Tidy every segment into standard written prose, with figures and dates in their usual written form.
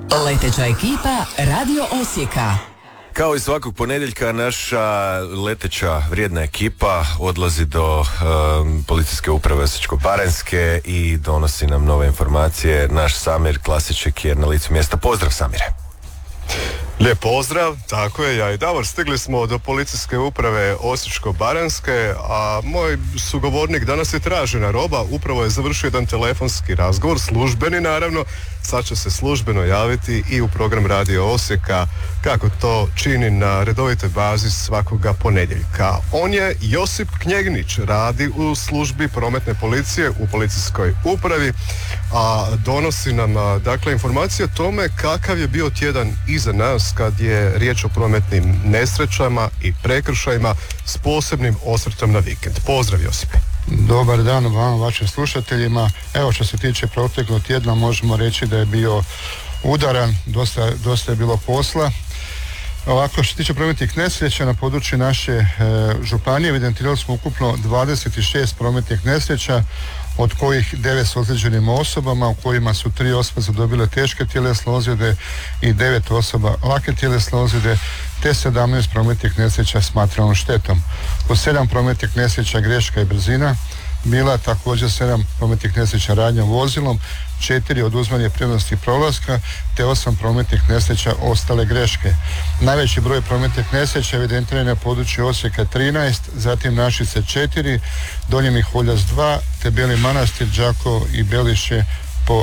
Leteća ekipa Radio Osijeka. Kao i svakog ponedjeljka, naša leteća vrijedna ekipa odlazi do policijske uprave Osječko-baranjske i donosi nam nove informacije. Naš Samir Klasiček je na licu mjesta. Pozdrav, Samire. Lijep pozdrav, tako je, ja i Davor stigli smo do policijske uprave Osječko-baranjske, a moj sugovornik danas je tražena roba, upravo je završio jedan telefonski razgovor, službeni naravno, sad će se službeno javiti i u program Radio Osijeka, kako to čini na redovitoj bazi svakoga ponedjeljka. On je Josip Knjegnić, radi u službi prometne policije u policijskoj upravi, a donosi nam dakle informacije o tome kakav je bio tjedan iza nas kad je riječ o prometnim nesrećama i prekršajima s posebnim osvrtom na vikend. Pozdrav, Josipe. Dobar dan vama, vašim slušateljima. Evo, što se tiče proteklog tjedna, možemo reći da je bio udaran, dosta je bilo posla. Ovako, što se tiče prometnih nesreća na području naše županije, evidentirali smo ukupno 26 prometnih nesreća, od kojih 9 s ozlijeđenim osobama, u kojima su 3 osobe zadobile teške tjelesne ozljede i 9 osoba lake tjelesne ozljede, te 17 prometnih nesreća s materijalnom štetom. Po 7 prometnih nesreća greška i brzina bila, također 7 prometnih nesreća radnjom vozilom, 4 oduzimanje prednosti prolaska, te 8 prometnih nesreća ostale greške. Najveći broj prometnih nesreća evidentiran je na području Osijeka 13, zatim Našice 4, Donji Miholjac 2, te Beli Manastir, Đakovo i Belišće po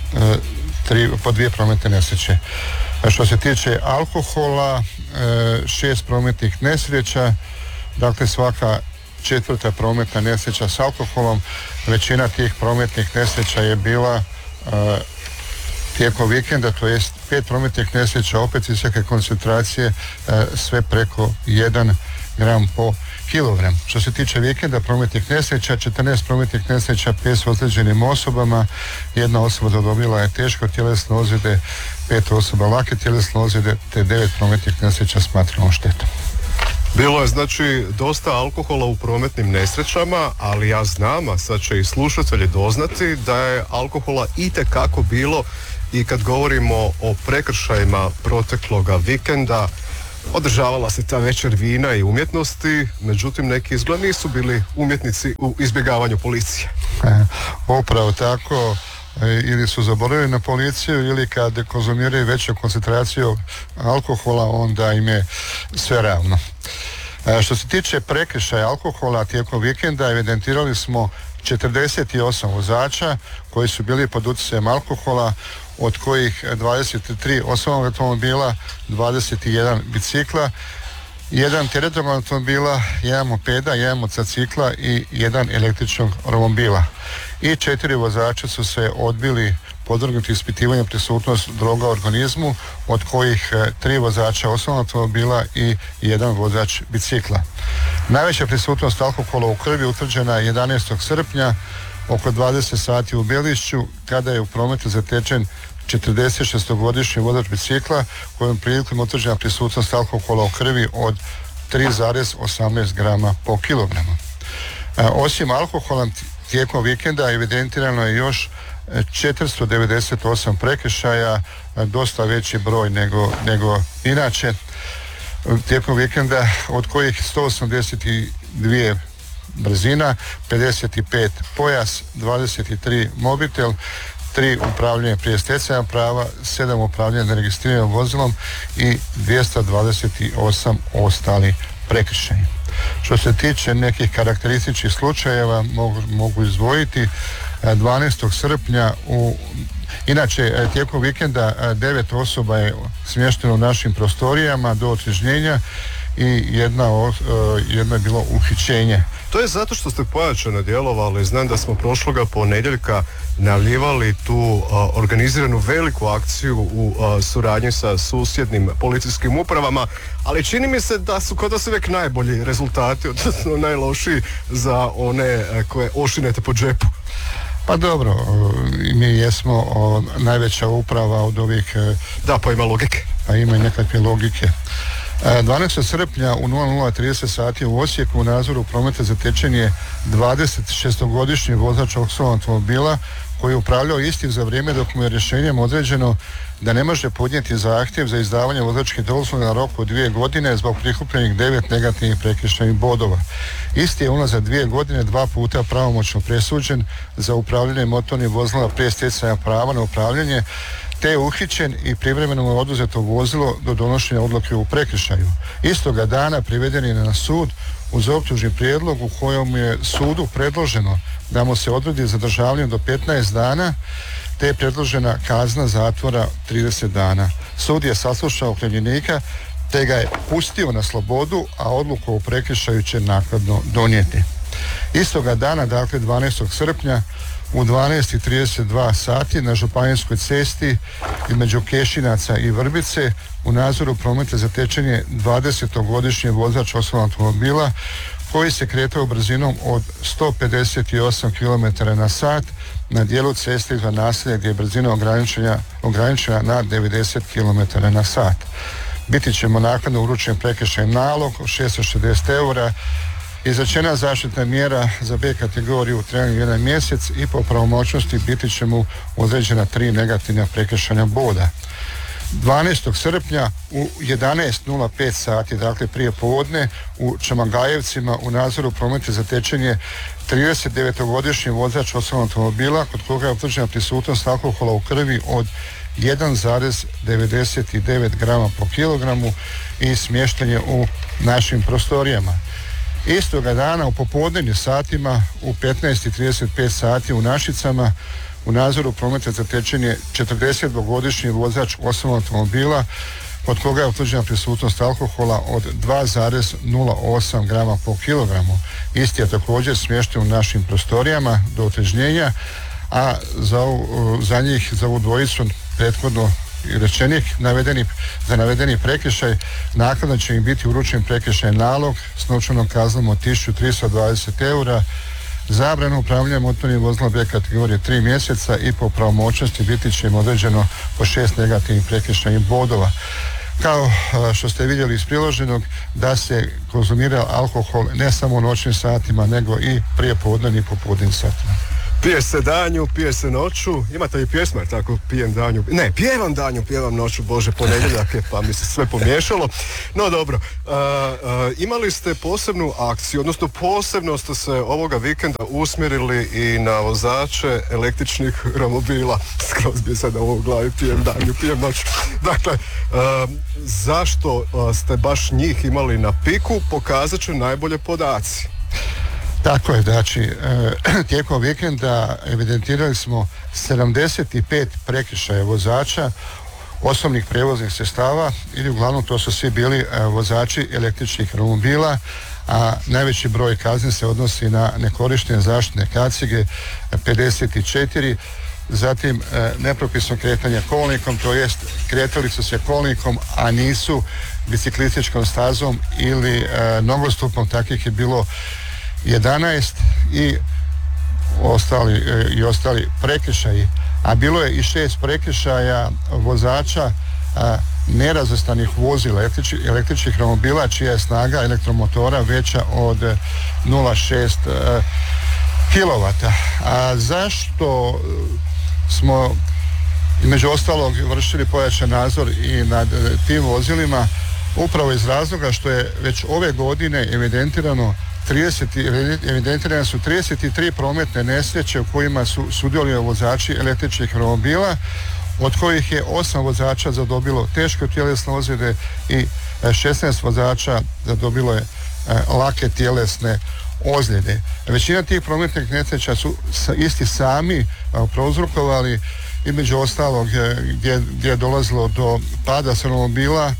2 prometne nesreće. A što se tiče alkohola, 6 prometnih nesreća, dakle svaka 4. prometna nesreća s alkoholom. Većina tih prometnih nesreća je bila tijekom vikenda, to jest 5 prometnih nesreća opet visoke koncentracije, sve preko 1 gram po kilogram. Što se tiče vikenda prometnih nesreća, 14 prometnih nesreća, 5 s ozlijeđenim osobama, 1 osoba zadobila je teško tjelesne ozljede, 5 osoba lake tjelesne ozljede, te 9 prometnih nesreća s materijalnom štetom. Bilo je znači dosta alkohola u prometnim nesrećama, ali ja znam, a sad će i slušatelji doznati da je alkohola itekako bilo i kad govorimo o prekršajima protekloga vikenda. Održavala se ta večer vina i umjetnosti, međutim neki izgled nisu bili umjetnici u izbjegavanju policije. Upravo tako, ili su zaboravili na policiju ili kad konzumiraju veću koncentraciju alkohola, onda im je sve ravno. Što se tiče prekršaja alkohola tijekom vikenda, evidentirali smo 48 vozača koji su bili pod utjecajem alkohola, od kojih 23 osobnog automobila, 21 bicikla, 1 teretnog automobila, 1 mopeda, 1 motocikla i 1 električnog romobila. I 4 vozača su se odbili podvrgnuti ispitivanju prisutnost droga u organizmu, od kojih 3 vozača osobnog automobila i 1 vozač bicikla. Najveća prisutnost alkohola u krvi utvrđena 11. srpnja oko 20 sati u Belišću, kada je u prometu zatečen 46-godišnji vozač bicikla, kojom prilikom utvrđena prisutnost alkohola u krvi od 3,18 grama po kilogramu. Osim alkohola, tijekom vikenda evidentirano je još 498 prekršaja, dosta veći broj nego inače tijekom vikenda, od kojih 182 brzina, 55 pojas, 23 mobitel, 3 upravljanje prije stjecanja prava, 7 upravljanje neregistriranim vozilom i 228 ostali prekršaji. Što se tiče nekih karakterističnih slučajeva, mogu izdvojiti 12. srpnja inače tijekom vikenda 9 osoba je smješteno u našim prostorijama do otrežnjenja i jedno je bilo uhićenje. To je zato što ste pojačano djelovali. Znam da smo prošloga ponedjeljka najavljivali tu organiziranu veliku akciju u suradnji sa susjednim policijskim upravama, ali čini mi se da su kod vas uvijek najbolji rezultati, odnosno najlošiji za one koje ošinete po džepu. Pa dobro, mi jesmo najveća uprava od ovih... Da, pa ima logike. Pa ima nekakve logike. 12. srpnja u 00:30 sati u Osijeku u nadzoru prometa zatečen je 26-godišnji vozač osobnog automobila koji je upravljao istim za vrijeme dok mu je rješenjem određeno da ne može podnijeti zahtjev za izdavanje vozačke dozvole na rok od 2 godine zbog prikupljenih 9 negativnih prekršajnih bodova. Isti je unazad 2 godine 2 puta pravomoćno presuđen za upravljanje motornih vozila prije stjecanja prava na upravljanje, te je uhićen i privremeno mu je oduzeto vozilo do donošenja odluke u prekršaju. Istoga dana priveden je na sud uz optužni prijedlog u kojem je sudu predloženo da mu se odredi zadržavanje do 15 dana, te je predložena kazna zatvora 30 dana. Sud je saslušao okrivljenika te ga je pustio na slobodu, a odluku o prekršaju će naknadno donijeti. Istoga dana, dakle 12. srpnja, u 12:32 sati na županijskoj cesti između Kešinaca i Vrbice u nadzoru prometa zatečen je 20-godišnji vozač osobnog automobila koji se kretao brzinom od 158 km na sat na dijelu ceste izvan naselja gdje je brzina ograničena na 90 km na sat. Biti ćemo naknadno uručen prekršajni nalog od 660 eura, izrečena zaštitna mjera za B kategoriju u trajanju 1 mjesec i po pravomoćnosti biti će mu određena 3 negativna prekršajna boda. 12. srpnja u 11:05 sati, dakle prije podne, u Čamagajevcima u nadzoru prometa zatečen je 39-godišnji vozač osobnog automobila kod koga je utvrđena prisutnost alkohola u krvi od 1,99 grama po kilogramu i smješten je u našim prostorijama. Istoga dana u popodnevnim satima u 15:35 sati u Našicama u nadzoru prometa zatečen je 42-godišnji vozač osobnog automobila kod koga je utvrđena prisutnost alkohola od 2,08 grama po kilogramu. Isti je također smješten u našim prostorijama do otrežnjenja, a za njih, za ovu dvojicu prethodno rečenik za navedeni prekršaj naknadno će im biti uručen prekršajni nalog s novčanom kaznom od 1320 eura, zabranu upravljanja motornim vozilom B kategorije 3 mjeseca i po pravomoćnosti biti će im određeno po 6 negativnih prekršajnih bodova. Kao što ste vidjeli iz priloženog, da se konzumira alkohol ne samo u noćnim satima nego i prije podnevnim i popodnevnim satima. Pije se danju, pije se noću. Imate i pjesma, tako pijem danju. Ne, pjevam danju, pjevam noću, Bože, ponedjeljak je, pa mi se sve pomiješalo. No dobro, imali ste posebnu akciju, odnosno posebno ste se ovoga vikenda usmjerili i na vozače električnih romobila. Skroz bi sad ovo u glavi, pijem danju, pijem noću. Dakle, zašto ste baš njih imali na piku, pokazat ću najbolje podaci. Tako je, znači, tijekom vikenda evidentirali smo 75 prekršaja vozača osobnih prijevoznih sredstava ili uglavnom to su svi bili vozači električnih romobila, a najveći broj kazni se odnosi na nekorištene zaštitne kacige 54, zatim nepropisno kretanje kolnikom, to jest kretali su se kolnikom, a nisu biciklističkom stazom ili nogostupom, takvih je bilo 11 i ostali prekršaji, a bilo je i 6 prekršaja vozača nerazvrstanih vozila električnih romobila čija je snaga elektromotora veća od 0,6 kW. A zašto smo između ostalog vršili pojačan nadzor i nad tim vozilima? Upravo iz razloga što je već ove godine evidentirane su 33 prometne nesreće u kojima su sudjelovali vozači električnih romobila, od kojih je 8 vozača zadobilo teške tjelesne ozljede i 16 vozača zadobilo je lake tjelesne ozljede. Većina tih prometnih nesreća su isti sami prouzrokovali, između ostalog gdje je dolazilo do pada s romobila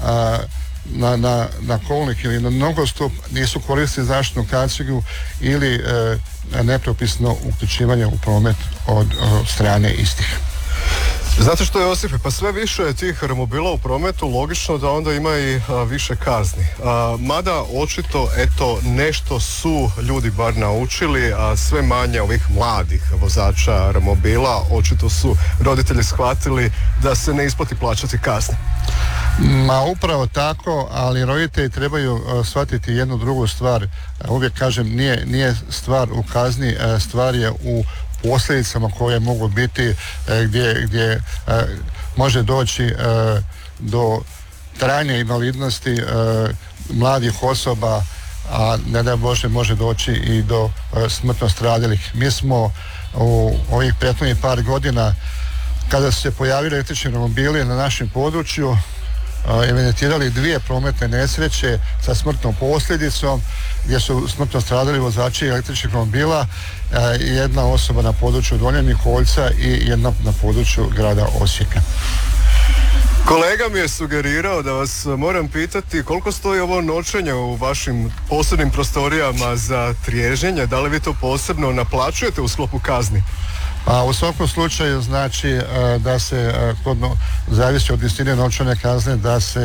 na kolnik ili na nogostup, nisu koristili zaštitnu kacigu ili nepropisno uključivanje u promet od strane istih. Zato što je, Josipe, pa sve više je tih romobila u prometu, logično da onda ima i više kazni. Mada očito, eto, nešto su ljudi bar naučili, a sve manje ovih mladih vozača romobila, očito su roditelji shvatili da se ne isplati plaćati kazne. Ma upravo tako, ali roditelji trebaju shvatiti jednu drugu stvar. Uvijek kažem, nije stvar u kazni, stvar je u posljedicama koje mogu biti gdje može doći do trajne invalidnosti mladih osoba, a ne daj Bože može doći i do smrtno stradalih. Mi smo u ovih prethodnih par godina, kada su se pojavili električni romobili na našem području, evidentirali 2 prometne nesreće sa smrtnom posljedicom, gdje su smrtno stradali vozači električnih romobila, jedna osoba na području Donjeg Miholjca i jedna na području grada Osijeka. Kolega mi je sugerirao da vas moram pitati koliko stoji ovo noćenje u vašim posebnim prostorijama za triježnjenje, da li vi to posebno naplaćujete u sklopu kazni? A u svakom slučaju znači da se zavisi od visine novčane kazne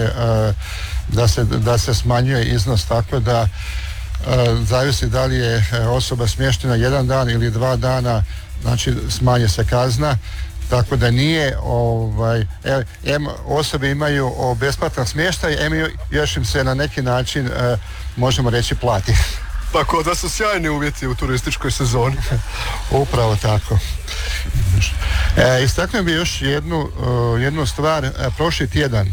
da se smanjuje iznos, tako da zavisi da li je osoba smještena 1 dan ili 2 dana, znači smanje se kazna. Tako da nije, osobe imaju besplatan smještaj, još im se na neki način, možemo reći, plati. Pa kod vas su sjajni uvjeti u turističkoj sezoni. Upravo tako. Istaknuo bi još jednu stvar. Prošli tjedan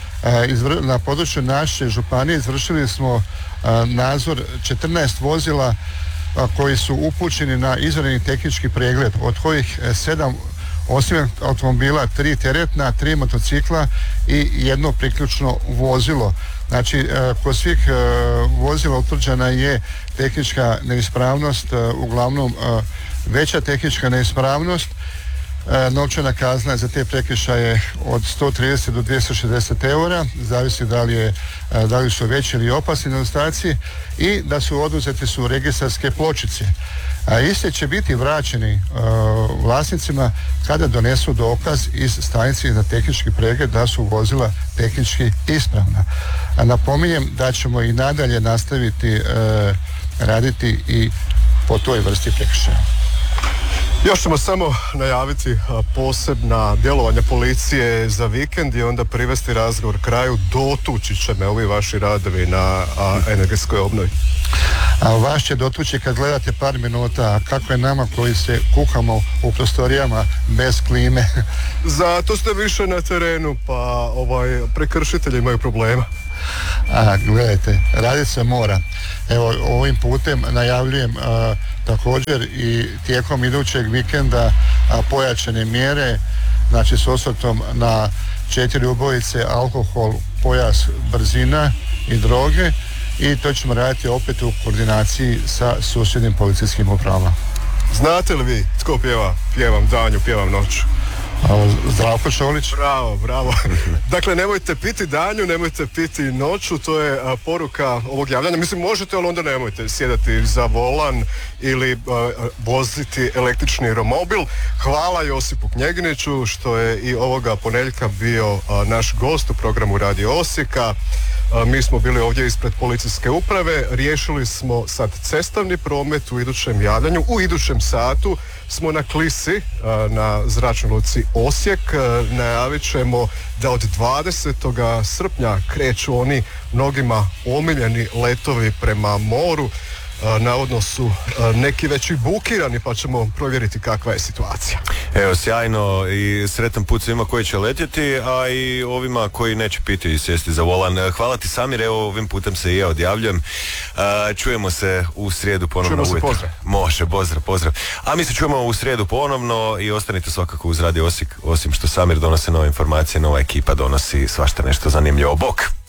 na području naše županije izvršili smo nadzor 14 vozila koji su upućeni na izvanredni tehnički pregled, od kojih 7 osim automobila, 3 teretna, 3 motocikla i 1 priključno vozilo. Znači, kod svih vozila utvrđena je tehnička neispravnost, uglavnom veća tehnička neispravnost. Novčana kazna za te prekršaje od 130 do 260 eura, zavisi da li su veći ili opasni nedostaci, i da su oduzeti su registarske pločice. A iste će biti vraćeni vlasnicima kada donesu dokaz iz stanice za tehnički pregled da su vozila tehnički ispravna. A napominjem da ćemo i nadalje nastaviti raditi i po toj vrsti prekršaja. Još ćemo samo najaviti posebna djelovanja policije za vikend i onda privesti razgovor kraju. Dotući će me ovi vaši radovi na energetskoj obnovi. A vas će dotući kad gledate par minuta, a kako je nama koji se kuhamo u prostorijama bez klime. Zato ste više na terenu, pa prekršitelji imaju problema. Gledajte, radit se mora. Evo, ovim putem najavljujem također i tijekom idućeg vikenda pojačane mjere, znači s osvrtom na 4 ubojice, alkohol, pojas, brzina i droge, i to ćemo raditi opet u koordinaciji sa susjednim policijskim upravama. Znate li vi tko pjeva? Pjevam danju, pjevam noću. Zdravko Šolić. Bravo. Dakle, nemojte piti danju, nemojte piti noću, to je poruka ovog javljanja. Mislim, možete, ali onda nemojte sjedati za volan ili voziti električni romobil. Hvala Josipu Knjeginiću što je i ovoga ponedjeljka bio naš gost u programu Radio Osijeka. Mi smo bili ovdje ispred policijske uprave, riješili smo sad cestovni promet u idućem javljanju. U idućem satu smo na Klisi, na zračnoj luci Osijek. Najavit ćemo da od 20. srpnja kreću oni mnogima omiljeni letovi prema moru. Navodno su neki već i bukirani, pa ćemo provjeriti kakva je situacija. Evo, sjajno i sretan put svima koji će letjeti, a i ovima koji neće piti i sjesti za volan. Hvala ti, Samir, evo ovim putem se i ja odjavljujem. Čujemo se u srijedu ponovno. Čujemo se, pozdrav. Može, pozdrav. A mi se čujemo u srijedu ponovno i ostanite svakako uz Radio Osijek, osim što Samir donose nove informacije, nova ekipa donosi svašta nešto zanimljivo. Bok!